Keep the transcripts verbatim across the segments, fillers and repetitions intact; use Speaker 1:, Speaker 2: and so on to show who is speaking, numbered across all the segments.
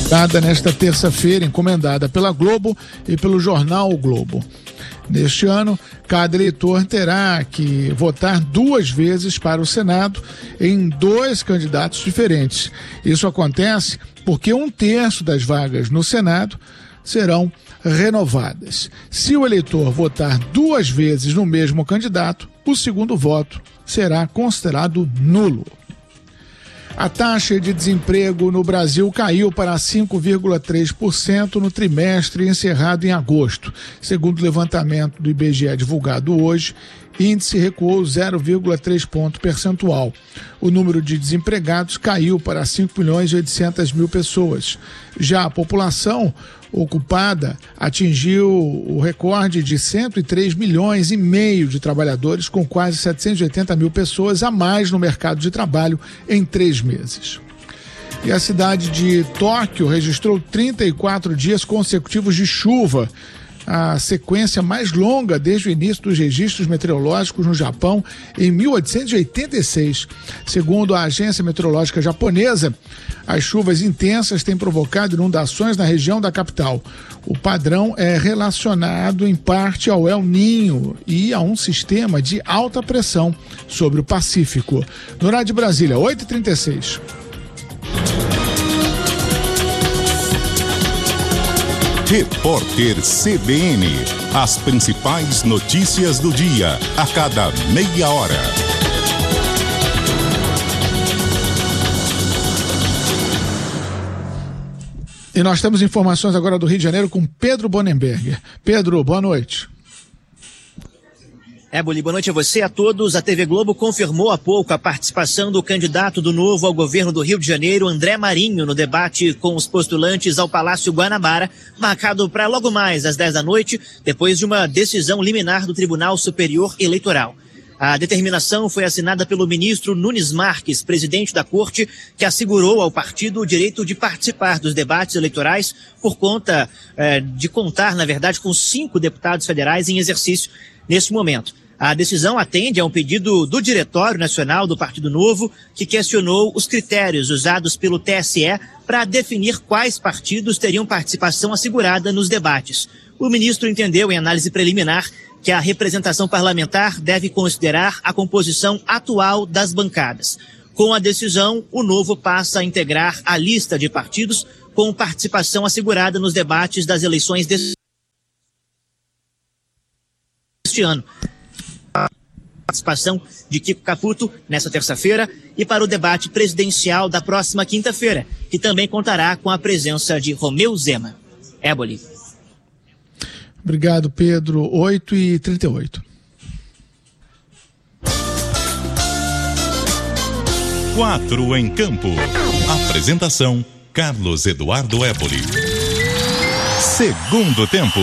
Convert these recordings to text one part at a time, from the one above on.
Speaker 1: dada nesta terça-feira, encomendada pela Globo e pelo jornal O Globo. Neste ano, cada eleitor terá que votar duas vezes para o Senado em dois candidatos diferentes. Isso acontece porque um terço das vagas no Senado serão renovadas. Se o eleitor votar duas vezes no mesmo candidato, o segundo voto será considerado nulo. A taxa de desemprego no Brasil caiu para cinco vírgula três por cento no trimestre encerrado em agosto. Segundo o levantamento do I B G E divulgado hoje, o índice recuou zero vírgula três ponto percentual. O número de desempregados caiu para cinco milhões e oitocentas mil pessoas. Já a população ocupada atingiu o recorde de cento e três milhões e meio de trabalhadores, com quase setecentas e oitenta mil pessoas a mais no mercado de trabalho em três meses. E a cidade de Tóquio registrou trinta e quatro dias consecutivos de chuva, a sequência mais longa desde o início dos registros meteorológicos no Japão em mil oitocentos e oitenta e seis. Segundo a agência meteorológica japonesa, as chuvas intensas têm provocado inundações na região da capital. O padrão é relacionado em parte ao El Niño e a um sistema de alta pressão sobre o Pacífico. No horário de Brasília, oito e trinta e seis.
Speaker 2: Repórter C B N. As principais notícias do dia, a cada meia hora.
Speaker 1: E nós temos informações agora do Rio de Janeiro com Pedro Bonenberger. Pedro, boa noite.
Speaker 3: Éboli, boa noite a você, a todos. A T V Globo confirmou há pouco a participação do candidato do Novo ao governo do Rio de Janeiro, André Marinho, no debate com os postulantes ao Palácio Guanabara, marcado para logo mais às dez da noite, depois de uma decisão liminar do Tribunal Superior Eleitoral. A determinação foi assinada pelo ministro Nunes Marques, presidente da Corte, que assegurou ao partido o direito de participar dos debates eleitorais por conta eh, de contar, na verdade, com cinco deputados federais em exercício neste momento. A decisão atende a um pedido do Diretório Nacional do Partido Novo, que questionou os critérios usados pelo T S E para definir quais partidos teriam participação assegurada nos debates. O ministro entendeu, em análise preliminar, que a representação parlamentar deve considerar a composição atual das bancadas. Com a decisão, o Novo passa a integrar a lista de partidos com participação assegurada nos debates das eleições deste ano. Participação de Kiko Caputo nesta terça-feira e para o debate presidencial da próxima quinta-feira, que também contará com a presença de Romeu Zema. Éboli.
Speaker 1: Obrigado, Pedro. oito e trinta e oito.
Speaker 2: Quatro em campo. Apresentação: Carlos Eduardo Éboli. Segundo tempo.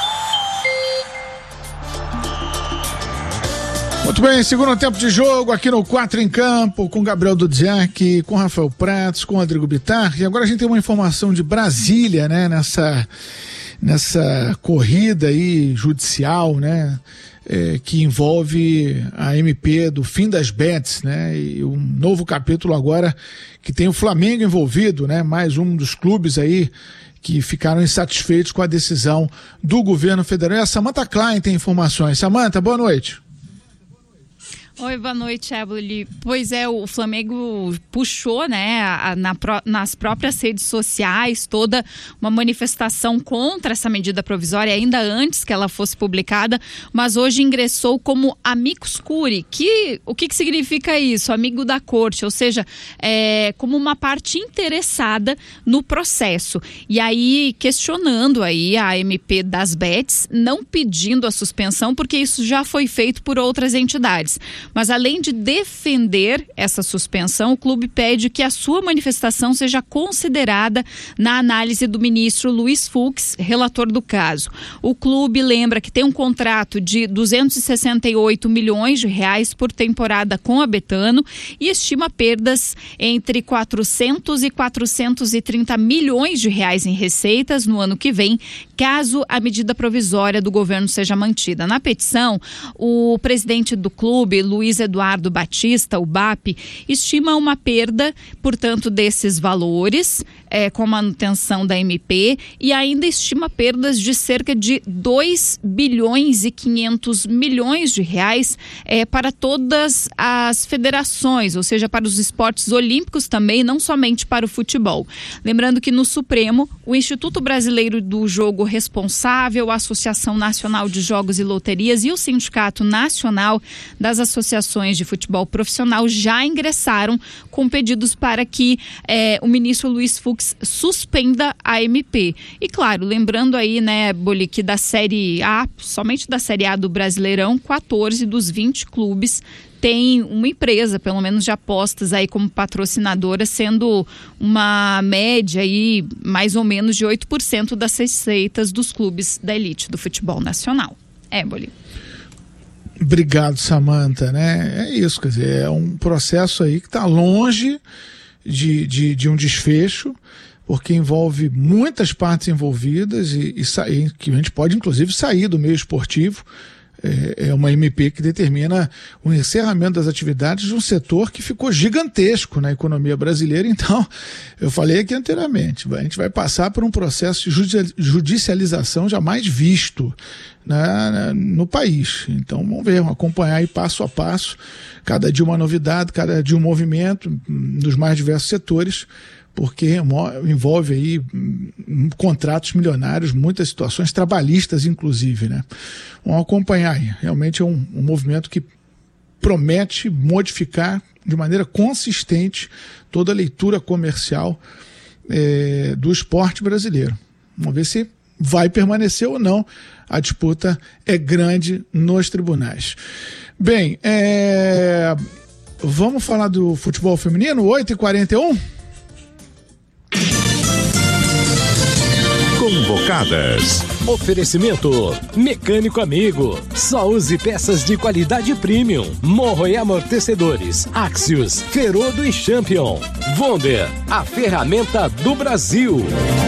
Speaker 1: Muito bem, segundo tempo de jogo aqui no Quatro em Campo, com Gabriel Dudziak, com Rafael Pratos, com Rodrigo Bittar. E agora a gente tem uma informação de Brasília, né, nessa, nessa corrida aí judicial, né, é, que envolve a M P do fim das bets, né, e um novo capítulo agora que tem o Flamengo envolvido, né, mais um dos clubes aí que ficaram insatisfeitos com a decisão do governo federal. E a Samantha Klein tem informações. Samantha, boa noite.
Speaker 4: Oi, boa noite, Éboli. Pois é, o Flamengo puxou, né, a, na, nas próprias redes sociais toda uma manifestação contra essa medida provisória, ainda antes que ela fosse publicada, mas hoje ingressou como amicus curiae. Que, o que, que significa isso? Amigo da corte, ou seja, é, como uma parte interessada no processo. E aí, questionando aí a M P das bets, não pedindo a suspensão, porque isso já foi feito por outras entidades. Mas além de defender essa suspensão, o clube pede que a sua manifestação seja considerada na análise do ministro Luiz Fux, relator do caso. O clube lembra que tem um contrato de duzentos e sessenta e oito milhões de reais por temporada com a Betano e estima perdas entre quatrocentos e quatrocentos e trinta milhões de reais em receitas no ano que vem, caso a medida provisória do governo seja mantida. Na petição, o presidente do clube, Luiz Eduardo Batista, o B A P, estima uma perda, portanto, desses valores, é, com a manutenção da M P e ainda estima perdas de cerca de dois bilhões e quinhentos milhões de reais é, para todas as federações, ou seja, para os esportes olímpicos também, não somente para o futebol. Lembrando que no Supremo, o Instituto Brasileiro do Jogo Responsável, a Associação Nacional de Jogos e Loterias e o Sindicato Nacional das Associações de Futebol Profissional já ingressaram com pedidos para que é, o ministro Luiz Fux suspenda a M P. E claro, lembrando aí, né, Boli, que da Série A, somente da Série A do Brasileirão, quatorze dos vinte clubes tem uma empresa, pelo menos de apostas aí como patrocinadora, sendo uma média aí mais ou menos de oito por cento das receitas dos clubes da elite do futebol nacional. É, Boli.
Speaker 1: Obrigado, Samantha, né? É isso, quer dizer, é um processo aí que está longe de, de, de um desfecho, porque envolve muitas partes envolvidas e, e sair, que a gente pode inclusive sair do meio esportivo. É uma M P que determina o encerramento das atividades de um setor que ficou gigantesco na economia brasileira. Então, eu falei aqui anteriormente, a gente vai passar por um processo de judicialização jamais visto, né, no país. Então, vamos ver, vamos acompanhar aí passo a passo, cada dia uma novidade, cada dia um movimento nos mais diversos setores, porque envolve aí contratos milionários, muitas situações trabalhistas, inclusive, né? Vamos acompanhar aí. Realmente é um, um movimento que promete modificar de maneira consistente toda a leitura comercial é, do esporte brasileiro. Vamos ver se vai permanecer ou não. A disputa é grande nos tribunais. Bem, é... vamos falar do futebol feminino, oito e quarenta e um?
Speaker 5: Convocadas. Oferecimento Mecânico Amigo. Só use peças de qualidade premium. Morro e amortecedores. Axios, Ferodo e Champion. Wonder, a ferramenta do Brasil.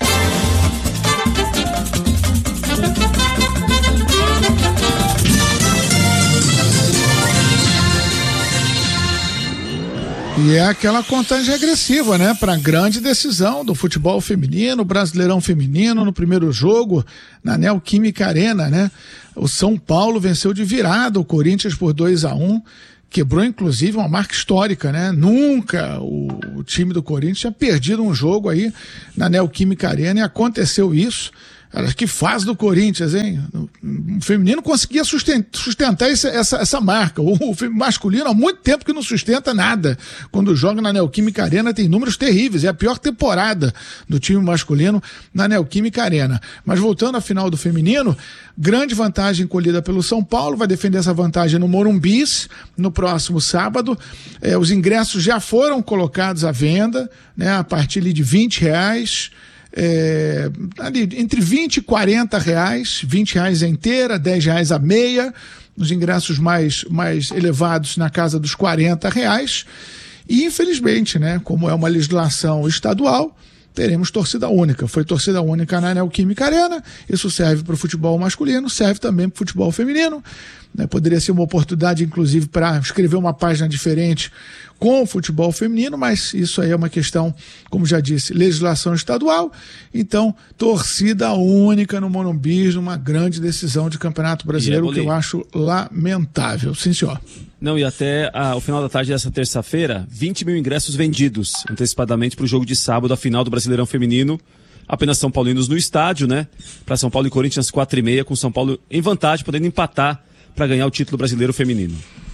Speaker 1: E é aquela contagem regressiva, né, para a grande decisão do futebol feminino, Brasileirão feminino, no primeiro jogo, na Neoquímica Arena, né? O São Paulo venceu de virada o Corinthians por dois a um, quebrou inclusive uma marca histórica, né? Nunca o, o time do Corinthians tinha perdido um jogo aí na Neoquímica Arena e aconteceu isso. Cara, que fase do Corinthians, hein? O feminino conseguia sustentar, sustentar essa, essa, essa marca. O, o masculino há muito tempo que não sustenta nada. Quando joga na Neoquímica Arena tem números terríveis. É a pior temporada do time masculino na Neoquímica Arena. Mas voltando à final do feminino, grande vantagem colhida pelo São Paulo. Vai defender essa vantagem no Morumbis no próximo sábado. É, os ingressos já foram colocados à venda, né, a partir de vinte reais. É, ali, entre vinte e quarenta reais, vinte reais a inteira, dez reais a meia, os ingressos mais, mais elevados na casa dos quarenta reais. E infelizmente, né, como é uma legislação estadual, teremos torcida única. Foi torcida única na Neoquímica Arena, isso serve para o futebol masculino, serve também para o futebol feminino. Né, poderia ser uma oportunidade, inclusive, para escrever uma página diferente com o futebol feminino, mas isso aí é uma questão, como já disse, legislação estadual. Então, torcida única no Morumbi, uma grande decisão de Campeonato Brasileiro, que eu acho lamentável. Sim, senhor.
Speaker 6: Não, e até ah, o final da tarde dessa terça-feira, vinte mil ingressos vendidos antecipadamente para o jogo de sábado, a final do Brasileirão Feminino. Apenas São Paulinos no estádio, né? Para São Paulo e Corinthians, quatro e meia, com São Paulo em vantagem, podendo empatar para ganhar o título brasileiro feminino.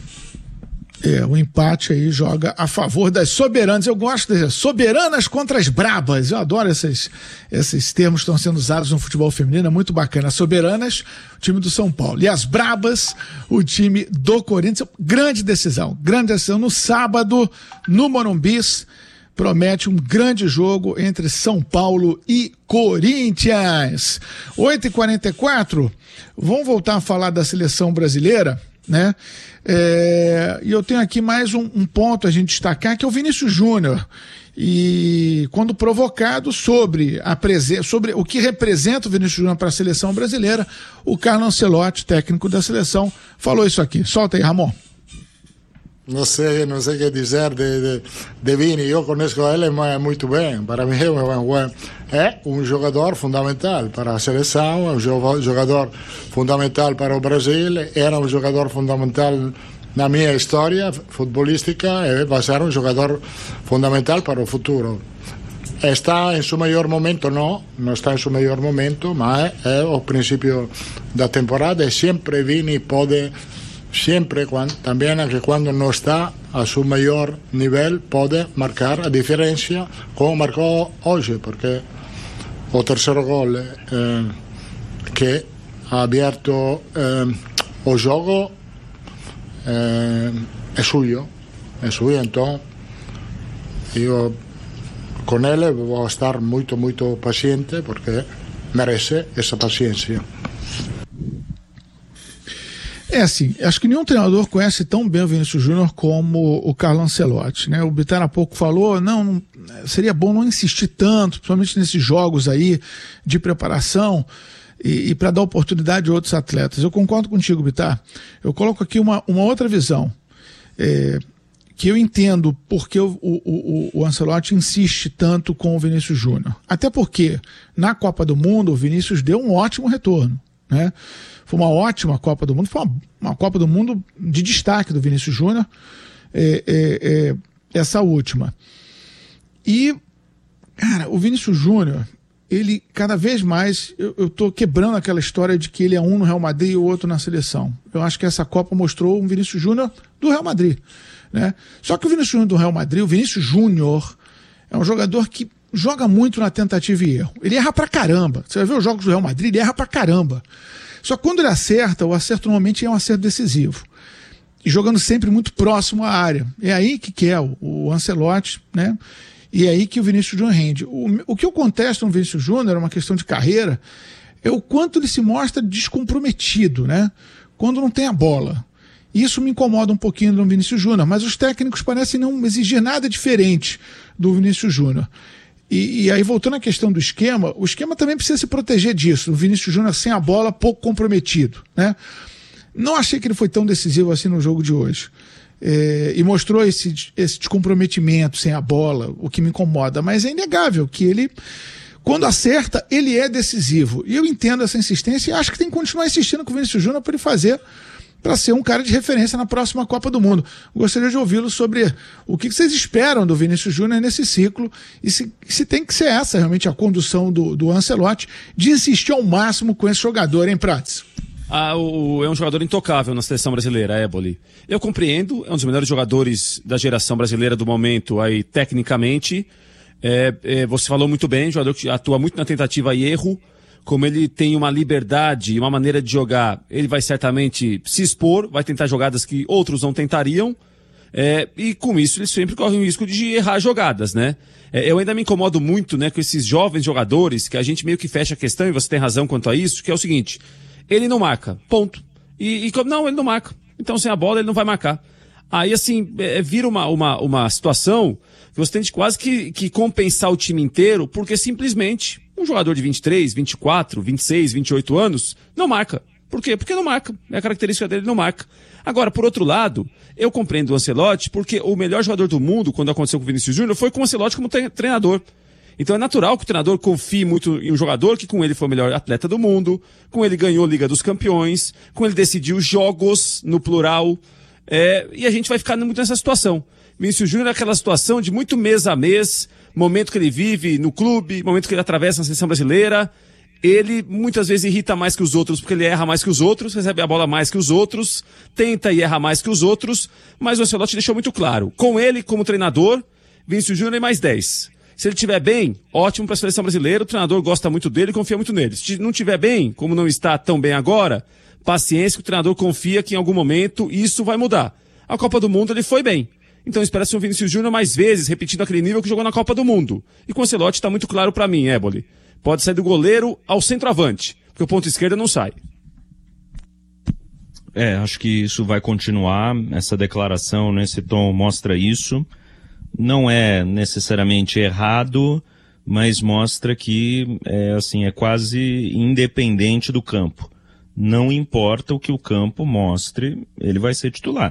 Speaker 1: É, o empate aí joga a favor das soberanas. Eu gosto de dizer, soberanas contra as brabas. Eu adoro esses, esses termos que estão sendo usados no futebol feminino, é muito bacana. As soberanas, o time do São Paulo. E as brabas, o time do Corinthians. Grande decisão, grande decisão. No sábado, no Morumbis, promete um grande jogo entre São Paulo e Corinthians. oito e quarenta e quatro, vamos voltar a falar da seleção brasileira, né? É, e eu tenho aqui mais um, um ponto a gente destacar, que é o Vinícius Júnior. E quando provocado sobre, a prese- sobre o que representa o Vinícius Júnior para a seleção brasileira, o Carlo Ancelotti, técnico da seleção, falou isso aqui. Solta aí, Ramon.
Speaker 7: não sei, não sei o que dizer de, de, de Vini. Eu conheço ele muito bem. Para mim é um, é um jogador fundamental para a seleção, é um jogador fundamental para o Brasil, era um jogador fundamental na minha história futebolística e vai ser um jogador fundamental para o futuro. Está em seu melhor momento? Não, não está em seu melhor momento, mas é o princípio da temporada e sempre Vini pode, sempre, quando, também que quando não está a seu melhor nível, pode marcar a diferença, como marcou hoje, porque o terceiro gol eh, que ha aberto eh, o jogo eh, é suyo, é suyo, então eu com ele vou estar muito, muito paciente, porque merece essa paciência.
Speaker 1: É assim, acho que nenhum treinador conhece tão bem o Vinícius Júnior como o Carlo Ancelotti, né? O Bitar há pouco falou, não, não, seria bom não insistir tanto, principalmente nesses jogos aí de preparação e, e para dar oportunidade a outros atletas. Eu concordo contigo, Bitar. Eu coloco aqui uma, uma outra visão, é, que eu entendo porque o, o, o, o Ancelotti insiste tanto com o Vinícius Júnior. Até porque na Copa do Mundo o Vinícius deu um ótimo retorno, né? Foi uma ótima Copa do Mundo, foi uma, uma Copa do Mundo de destaque do Vinícius Júnior, é, é, é, essa última. E, cara, o Vinícius Júnior, ele cada vez mais, eu, eu tô quebrando aquela história de que ele é um no Real Madrid e o outro na seleção. Eu acho que essa Copa mostrou um Vinícius Júnior do Real Madrid, né? Só que o Vinícius Júnior do Real Madrid, o Vinícius Júnior, é um jogador que joga muito na tentativa e erro. Ele erra pra caramba. Você vai ver os jogos do Real Madrid, ele erra pra caramba. Só que quando ele acerta, o acerto normalmente é um acerto decisivo. E jogando sempre muito próximo à área. É aí que quer o, o Ancelotti, né? E é aí que o Vinícius Júnior rende. O, o que eu contesto no Vinícius Júnior é uma questão de carreira, é o quanto ele se mostra descomprometido, né? Quando não tem a bola. Isso me incomoda um pouquinho no Vinícius Júnior, mas os técnicos parecem não exigir nada diferente do Vinícius Júnior. E, e aí, voltando à questão do esquema, o esquema também precisa se proteger disso. O Vinícius Júnior sem a bola, pouco comprometido, né? Não achei que ele foi tão decisivo assim no jogo de hoje. É, e mostrou esse, esse descomprometimento sem a bola, o que me incomoda. Mas é inegável que ele, quando acerta, ele é decisivo. E eu entendo essa insistência e acho que tem que continuar insistindo com o Vinícius Júnior para ele fazer, para ser um cara de referência na próxima Copa do Mundo. Gostaria de ouvi-lo sobre o que vocês esperam do Vinícius Júnior nesse ciclo e se, se tem que ser essa realmente a condução do, do Ancelotti de insistir ao máximo com esse jogador, hein, Prats?
Speaker 6: Ah, o, é um jogador intocável na seleção brasileira, Éboli. Eu compreendo, é um dos melhores jogadores da geração brasileira do momento, aí tecnicamente. É, é, você falou muito bem, jogador que atua muito na tentativa e erro. Como ele tem uma liberdade e uma maneira de jogar, ele vai certamente se expor, vai tentar jogadas que outros não tentariam, é, e com isso ele sempre corre o risco de errar jogadas, né? É, eu ainda me incomodo muito, né, com esses jovens jogadores, que a gente meio que fecha a questão, e você tem razão quanto a isso, que é o seguinte, ele não marca, ponto. E, e não, ele não marca. Então sem a bola ele não vai marcar. Aí assim, é, vira uma, uma, uma situação que você tem de quase que, que compensar o time inteiro, porque simplesmente um jogador de vinte e três, vinte e quatro, vinte e seis, vinte e oito anos não marca. Por quê? Porque não marca. É a característica dele, não marca. Agora, por outro lado, eu compreendo o Ancelotti porque o melhor jogador do mundo, quando aconteceu com o Vinícius Júnior, foi com o Ancelotti como treinador. Então é natural que o treinador confie muito em um jogador que com ele foi o melhor atleta do mundo, com ele ganhou Liga dos Campeões, com ele decidiu jogos, no plural, é, e a gente vai ficar muito nessa situação. Vinícius Júnior é aquela situação de muito mês a mês, momento que ele vive no clube, momento que ele atravessa na seleção brasileira, ele muitas vezes irrita mais que os outros, porque ele erra mais que os outros, recebe a bola mais que os outros, tenta e erra mais que os outros, mas o Ancelotti deixou muito claro, com ele como treinador, Vinícius Júnior é mais dez. Se ele estiver bem, ótimo para a seleção brasileira, o treinador gosta muito dele e confia muito nele. Se não estiver bem, como não está tão bem agora, paciência que o treinador confia que em algum momento isso vai mudar. A Copa do Mundo ele foi bem. Então espera-se um Vinícius Júnior mais vezes, repetindo aquele nível que jogou na Copa do Mundo. E com o Ancelotti está muito claro para mim, Éboli. Pode sair do goleiro ao centroavante, porque o ponto esquerdo não sai.
Speaker 8: É, acho que isso vai continuar, essa declaração nesse tom mostra isso. Não é necessariamente errado, mas mostra que é, assim, é quase independente do campo. Não importa o que o campo mostre, ele vai ser titular.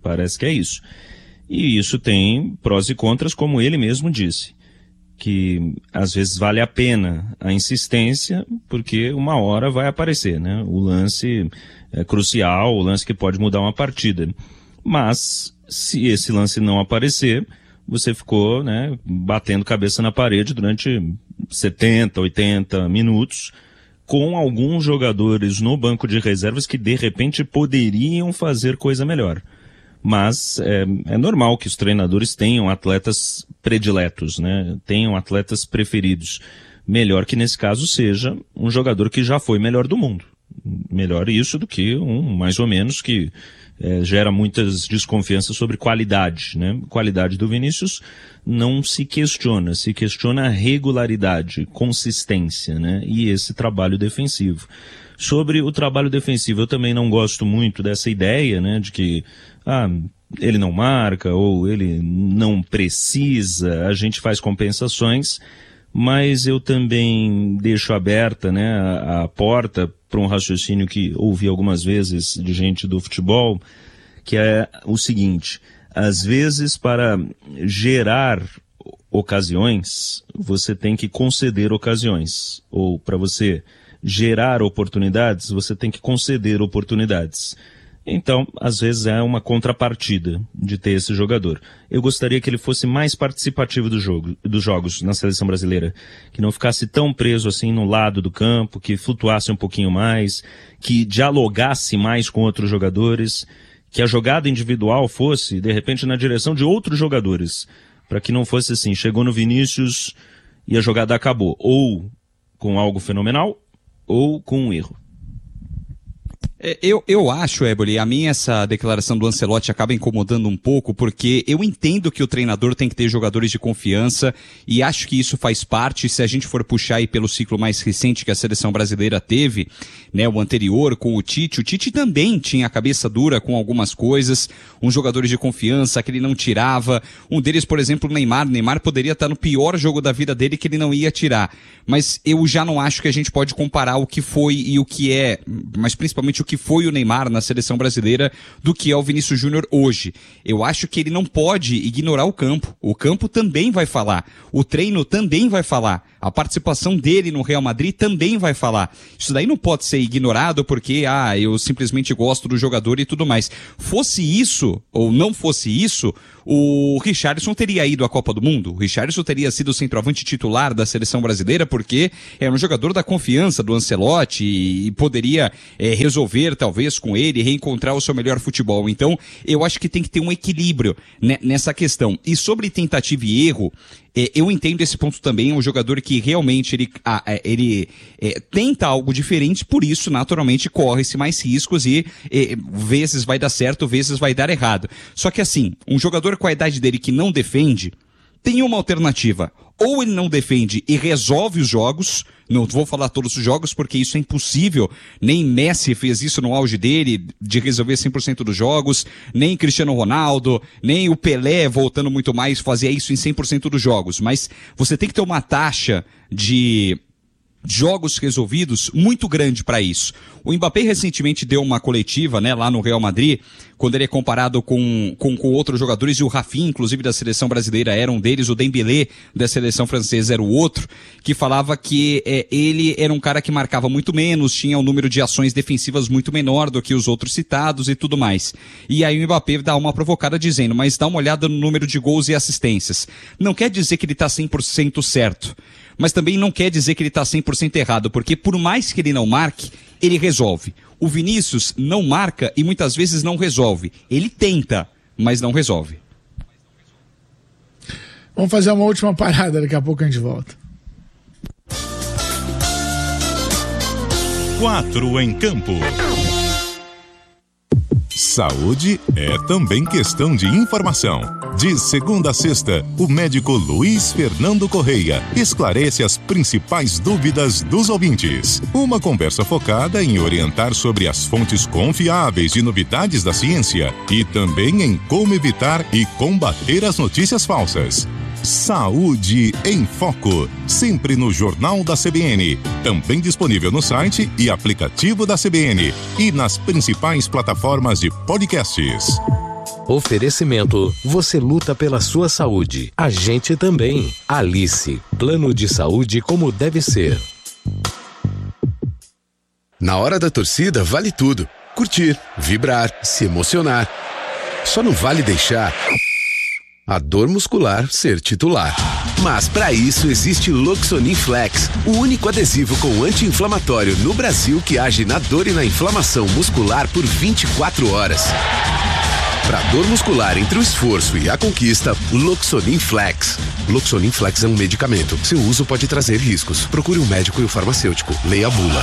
Speaker 8: Parece que é isso. E isso tem prós e contras, como ele mesmo disse, que às vezes vale a pena a insistência, porque uma hora vai aparecer, né? O lance é crucial, o lance que pode mudar uma partida. Mas, se esse lance não aparecer, você ficou, né, batendo cabeça na parede durante setenta, oitenta minutos, com alguns jogadores no banco de reservas que de repente poderiam fazer coisa melhor. Mas é, é normal que os treinadores tenham atletas prediletos, né? Tenham atletas preferidos. Melhor que nesse caso seja um jogador que já foi melhor do mundo. Melhor isso do que um, mais ou menos, que é, gera muitas desconfianças sobre qualidade, né? Qualidade do Vinícius não se questiona, se questiona a regularidade, consistência, né? E esse trabalho defensivo. Sobre o trabalho defensivo, eu também não gosto muito dessa ideia, né, de que ah, ele não marca ou ele não precisa, a gente faz compensações, mas eu também deixo aberta, né, a, a porta para um raciocínio que ouvi algumas vezes de gente do futebol, que é o seguinte: às vezes para gerar ocasiões, você tem que conceder ocasiões, ou para você gerar oportunidades, você tem que conceder oportunidades. Então, às vezes é uma contrapartida de ter esse jogador. Eu gostaria que ele fosse mais participativo do jogo, dos jogos na seleção brasileira, que não ficasse tão preso assim no lado do campo, que flutuasse um pouquinho mais, que dialogasse mais com outros jogadores, que a jogada individual fosse, de repente, na direção de outros jogadores, para que não fosse assim, chegou no Vinícius e a jogada acabou, ou com algo fenomenal, ou com um erro.
Speaker 9: Eu, eu acho, Éboli, a mim essa declaração do Ancelotti acaba incomodando um pouco, porque eu entendo que o treinador tem que ter jogadores de confiança e acho que isso faz parte. Se a gente for puxar aí pelo ciclo mais recente que a seleção brasileira teve, né, o anterior com o Tite, o Tite também tinha a cabeça dura com algumas coisas, uns jogadores de confiança que ele não tirava, um deles, por exemplo, o Neymar. O Neymar poderia estar no pior jogo da vida dele que ele não ia tirar, mas eu já não acho que a gente pode comparar o que foi e o que é, mas principalmente o que foi o Neymar na seleção brasileira do que é o Vinícius Júnior hoje. Eu acho que ele não pode ignorar o campo. O campo também vai falar. O treino também vai falar. A participação dele no Real Madrid também vai falar. Isso daí não pode ser ignorado porque, ah, eu simplesmente gosto do jogador e tudo mais. Fosse isso, ou não fosse isso, o Richarlison teria ido à Copa do Mundo. O Richarlison teria sido o centroavante titular da seleção brasileira porque era um jogador da confiança do Ancelotti e poderia é, resolver, talvez, com ele, reencontrar o seu melhor futebol. Então, eu acho que tem que ter um equilíbrio né, nessa questão. E sobre tentativa e erro, é, eu entendo esse ponto também. É um jogador que realmente ele, ah, ele é, tenta algo diferente, por isso, naturalmente, corre-se mais riscos e é, vezes vai dar certo, vezes vai dar errado. Só que assim, um jogador com a idade dele que não defende, tem uma alternativa. Ou ele não defende e resolve os jogos, não vou falar todos os jogos porque isso é impossível, nem Messi fez isso no auge dele, de resolver cem por cento dos jogos, nem Cristiano Ronaldo, nem o Pelé, voltando muito mais, fazia isso em cem por cento dos jogos. Mas você tem que ter uma taxa de jogos resolvidos muito grande para isso. O Mbappé recentemente deu uma coletiva, né, lá no Real Madrid, quando ele é comparado com, com, com outros jogadores, e o Rafinha, inclusive da seleção brasileira, era um deles, o Dembélé da seleção francesa era o outro, que falava que é, ele era um cara que marcava muito menos, tinha um número de ações defensivas muito menor do que os outros citados e tudo mais. E aí o Mbappé dá uma provocada dizendo, mas dá uma olhada no número de gols e assistências. Não quer dizer que ele está cem por cento certo, mas também não quer dizer que ele está cem por cento errado, porque por mais que ele não marque, ele resolve. O Vinícius não marca e muitas vezes não resolve. Ele tenta, mas não resolve.
Speaker 1: Vamos fazer uma última parada, daqui a pouco a gente volta.
Speaker 2: Quatro em campo. Saúde é também questão de informação. De segunda a sexta, o médico Luiz Fernando Correia esclarece as principais dúvidas dos ouvintes. Uma conversa focada em orientar sobre as fontes confiáveis de novidades da ciência e também em como evitar e combater as notícias falsas. Saúde em Foco, sempre no Jornal da C B N, também disponível no site e aplicativo da C B N e nas principais plataformas de podcasts.
Speaker 5: Oferecimento, você luta pela sua saúde. A gente também. Alice, plano de saúde como deve ser.
Speaker 10: Na hora da torcida, vale tudo. Curtir, vibrar, se emocionar. Só não vale deixar a dor muscular ser titular. Mas para isso existe Loxonin Flex, o único adesivo com anti-inflamatório no Brasil que age na dor e na inflamação muscular por vinte e quatro horas. Para dor muscular entre o esforço e a conquista, Loxonin Flex. Loxonin Flex é um medicamento. Seu uso pode trazer riscos. Procure um médico e o farmacêutico. Leia a bula.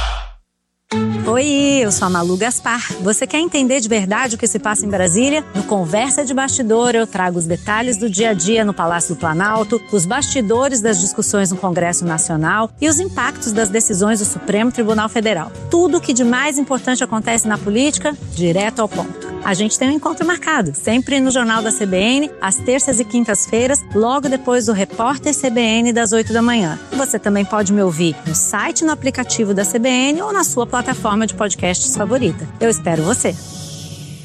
Speaker 11: Oi, eu sou a Malu Gaspar. Você quer entender de verdade o que se passa em Brasília? No Conversa de Bastidor, eu trago os detalhes do dia a dia no Palácio do Planalto, os bastidores das discussões no Congresso Nacional e os impactos das decisões do Supremo Tribunal Federal. Tudo o que de mais importante acontece na política, direto ao ponto. A gente tem um encontro marcado, sempre no Jornal da C B N, às terças e quintas-feiras, logo depois do Repórter C B N das oito da manhã. Você também pode me ouvir no site, no aplicativo da C B N ou na sua plataforma de podcasts favorita. Eu espero você.